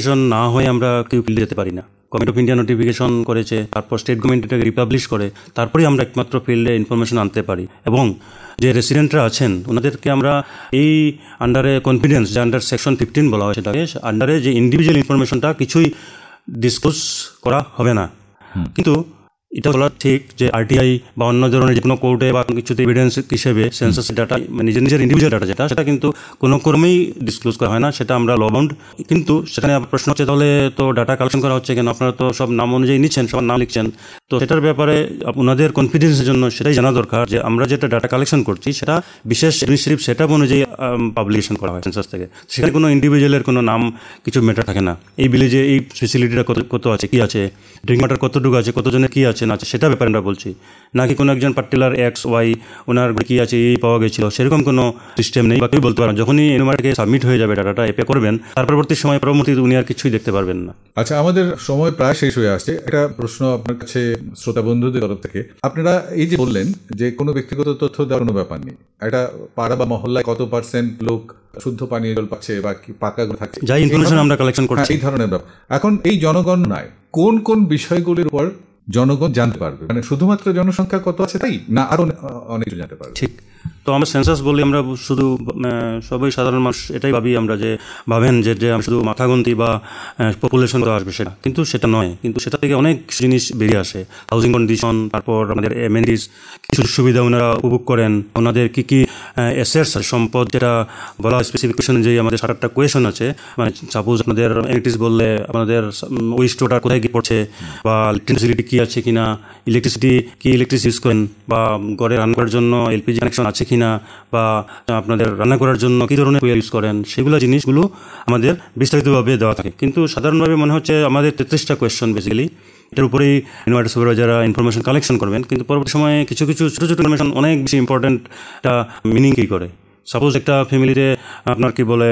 Notification না হয়ে আমরা কেউ ফিল্ডে যেতে পারি না। গভর্নমেন্ট অফ ইন্ডিয়া নোটিফিকেশন করেছে, তারপর স্টেট গভর্নমেন্ট এটাকে রিপাবলিশ করে, তারপরেই আমরা একমাত্র ফিল্ডে ইনফরমেশন আনতে পারি। এবং যে রেসিডেন্টরা আছেন ওনাদেরকে আমরা এই আন্ডারে কনফিডেন্স, যে আন্ডার সেকশন 15 বলা হয়, সেটাকে আন্ডারে যে ইন্ডিভিজুয়াল ইনফরমেশনটা কিছুই ডিসক্লোজ করা হবে না। কিন্তু এটা বলা ঠিক যে আরটিআই বা অন্য ধরনের যে কোনো কোর্টে বা কিছুতে এভিডেন্স হিসেবে সেন্সাস ডাটা, নিজের নিজের ইন্ডিভিজুয়াল ডাটা যেটা, সেটা কিন্তু কোনো ক্রমেই ডিসক্লোজ করা হয় না, সেটা আমরা ল বাউন্ড। কিন্তু সেখানে প্রশ্ন হচ্ছে, তাহলে তো ডাটা কালেকশন করা হচ্ছে কেন? আপনারা তো সব নাম অনুযায়ী নিচ্ছেন, সবার নাম লিখছেন। তো সেটার ব্যাপারে ওনাদের কনফিডেন্সের জন্য সেটাই জানা দরকার যে আমরা যেটা ডাটা কালেকশন করছি সেটা বিশেষ অ্যাডমিনিস্ট্রেটিভ সেটআপ অনুযায়ী পাবলিকেশন করা হয় সেন্সাস থেকে। সেখানে কোনো ইন্ডিভিজুয়ালের কোনো নাম কিছু ম্যাটার থাকে না। এই বিলে যে এই ফেসিলিটিটা কত আছে, কি আছে, ড্রিঙ্ক ওয়াটার কতটুকু আছে, কতজনের কি আছে না আছে, সেটা ব্যাপারে আমরা বলছি। নাকি কোনো একজন পার্টিকুলার এক্স ওয়াই ওনার কি আছে এই পাওয়া গেছিল, সেরকম কোনো সিস্টেম নেই বা কেউ বলতে পারেন। যখনই এনওআরকে সাবমিট হয়ে যাবে, ডাটাটা অ্যাপে করবেন, তার পরবর্তী সময় উনি আর কিছুই দেখতে পারবেন না। আচ্ছা, আমাদের সময় প্রায় শেষ হয়ে আসছে। একটা প্রশ্ন আপনার কাছে শ্রোতা বন্ধুদের তরফ থেকে। আপনারা এই যে বললেন যে কোনো ব্যক্তিগত তথ্য দেওয়ার কোনো ব্যাপার নেই, একটা পাড়া বা মহল্লায় কত পার্সেন্ট লোক শুদ্ধ পানীয় জল পাচ্ছে বা কি পাকা থাকে, যাই ইনফরমেশন আমরা কালেকশন করছি, এই ধরনের ব্যাপার। এখন এই জনগণনায় কোন কোন বিষয়গুলির উপর জনগণ জানতে পারবে? মানে শুধুমাত্র জনসংখ্যা কত আছে তাই না, আরো অনেক কিছু জানতে পারবে? ঠিক। তো আমরা সেন্সাস বলি, আমরা শুধু সবাই সাধারণ মানুষ এটাই ভাবি, আমরা যে ভাবেন যে শুধু মাথাগন্তি বা পপুলেশন তো আসবে, সেটা কিন্তু সেটা নয়। কিন্তু সেটা থেকে অনেক জিনিস বেরিয়ে আসে, হাউজিং কন্ডিশন, তারপর আমাদের এমেনিটিস, কিছু সুবিধা ওনারা উপভোগ করেন, ওনাদের কী কী অ্যাসেটস সম্পদ, যেটা বলা স্পেসিফিকেশন যে আমাদের 7-8টা কোয়েশন আছে। মানে সাপোজ আপনাদের এমেনিটিস বললে আপনাদের ওয়েস্ট ওয়াটার কোথায় গিয়ে পড়ছে, বা ইলেকট্রিসিটি কী আছে কিনা, ইলেকট্রিসিটি কি ইলেকট্রিসিটি ইউজ করেন, বা ঘরে রান্না করার জন্য এলপিজি কানেকশন আছে কিনা, বা আপনাদের রান্না করার জন্য কী ধরনের ফুয়েল ইউজ করেন, সেগুলো জিনিসগুলো আমাদের বিস্তারিতভাবে দেওয়া থাকে। কিন্তু সাধারণভাবে মনে হচ্ছে আমাদের 33টা কোয়েশ্চন বেসিক্যালি, এটার উপরেই ইনভার্টার সুপারভাইজাররা ইনফরমেশন কালেকশন করবেন। কিন্তু পরবর্তী সময়ে কিছু কিছু ছোটো ছোটো ইনফরমেশন অনেক বেশি ইম্পর্টেন্ট একটা মিনিং কী করে। সাপোজ একটা ফ্যামিলিতে আপনার কি বলে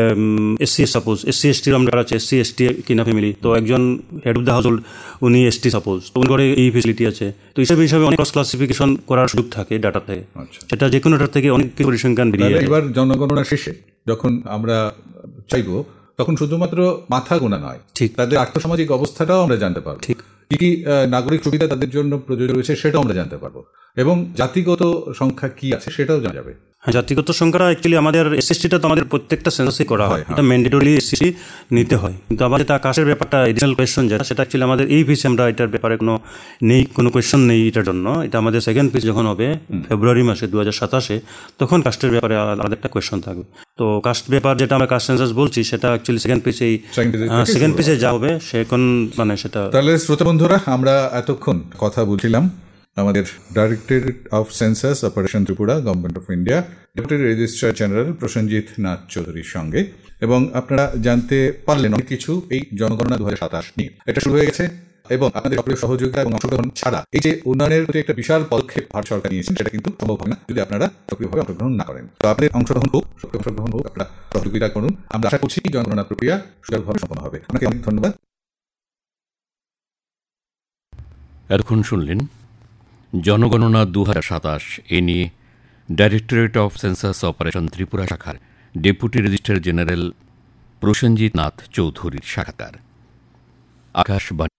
সাপোজ এসসি এসটির আমরা আছে, এসসি এসটি কিনা ফ্যামিলি, তো একজন head of the house hold উনি এসটি সাপোজ, তো উনি করে এই ফেসিলিটি আছে। তো হিসাবে অনেক ক্রস ক্লাসিফিকেশন করার সুযোগ থাকে ডাটা থেকে। সেটা যে কোনোটার থেকে অনেক পরিসংখ্যান বেরিয়ে। এবার জনগণনা শেষে যখন আমরা চাইবো, তখন শুধুমাত্র মাথা গোনা নয়, ঠিক তাদের আর্থসামাজিক অবস্থাটাও আমরা জানতে পারবো, ঠিক কি কি নাগরিক সুবিধা তাদের জন্য প্রযোজ্য রয়েছে সেটাও আমরা জানতে পারবো, এবং জাতিগত সংখ্যা কি আছে সেটাও জানা যাবে। হ্যাঁ, জাতিগত সংখ্যাটা অ্যাকচুয়ালি আমাদের এসএসটিটা তো আমাদের প্রত্যেকটা সেন্সাসে করা হয়, এটা ম্যান্ডেটরি এসএসটি নিতে হয়। কিন্তু আমাদের তা কাস্টের ব্যাপারটা এডিশনাল কোয়েশ্চন যেটা, সেটা অ্যাকচুয়ালি আমাদের এই পিসে আমরা এটার ব্যাপারে কোনো কোয়েশ্চন নেই এটার জন্য। এটা আমাদের সেকেন্ড পিস যখন হবে ফেব্রুয়ারি মাসে 2027, তখন কাস্টের ব্যাপারে আলাদা একটা কোয়েশ্চন থাকবে। তো কাস্ট ব্যাপার যেটা আমরা কাস্ট সেন্সাস বলছি, সেটা অ্যাকচুয়ালি সেকেন্ড পিসে যা হবে সেখন মানে সেটা। তাহলে শ্রোতা বন্ধুরা, আমরা এতক্ষণ কথা বলছিলাম আমাদের directorate of census operation Tripura, government of India, deputy registrar general Prosenjit Nath চৌধুরীর সঙ্গে, এবং আপনারা জানতে পারলেন অনেক কিছু এই জনগণনা 2027 নিয়ে। এটা শুরু হয়ে গেছে, এবং আপনাদের সক্রিয় সহযোগিতা এবং অংশগ্রহণ ছাড়া এই যে উন্নয়নের প্রতি একটা বিশাল পদক্ষেপ ভারত সরকার নিয়েছেন, সেটা কিন্তু সম্ভব হবে না যদি আপনারা সক্রিয়ভাবে অংশগ্রহণ না করেন। তো আপনাদের অংশগ্রহণ হোক, সক্রিয় অংশগ্রহণ হোক, আপনারা সহযোগিতা করুন। আমরা আশা করছি জনগণনা প্রক্রিয়া সুচারুভাবে সম্পন্ন হবে। আপনাকে অনেক ধন্যবাদ। এতক্ষণ শুনলেন জনগণনা 2027 এ নিয়ে directorate of census operation Tripura শাখার deputy registrar general Prosenjit Nath চৌধুরীর সাক্ষাৎকার। আকাশবাণী।